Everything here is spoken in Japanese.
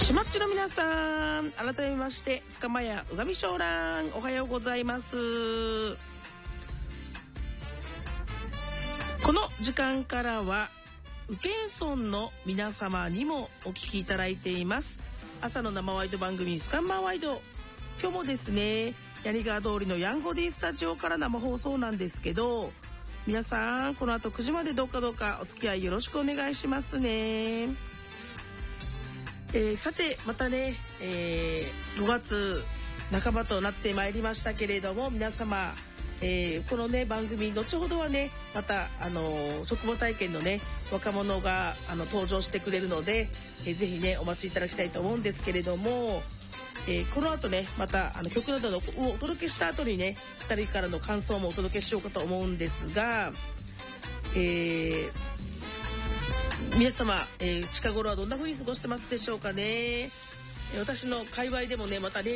しまっちの皆さん、改めまして塚間屋うがみしょうらん、おはようございます。この時間からは宇検村の皆様にもお聞きいただいています朝の生ワイド番組スカンマーワイド。今日もですね、柳川通りのヤンゴディスタジオから生放送なんですけど、皆さんこの後9時までどうかお付き合いよろしくお願いしますね。さてまたね、5月半ばとなってまいりましたけれども、皆様、このね番組後ほどはねまた職場体験のね若者が登場してくれるので、ぜひねお待ちいただきたいと思うんですけれども、この後ねまた曲などをお届けした後にね2人からの感想もお届けしようかと思うんですが、皆様、近頃はどんな風に過ごしてますでしょうかね。私の界隈でもねまた